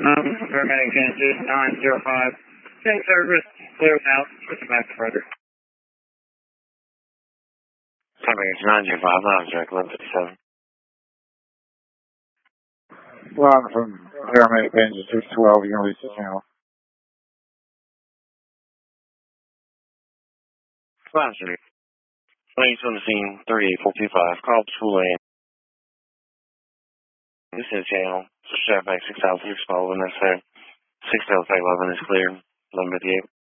Paramedic Genesis 905. Ten service, clear out, switch back to further. Paramedic 905, direct 1157. Line from Paramedic Engine 612, you can reach the channel. Flash, sir. Planes on the scene, 38425, call patrol lane. This is channel, so strap back 6006, follow when necessary. 6 11 is clear, 1158.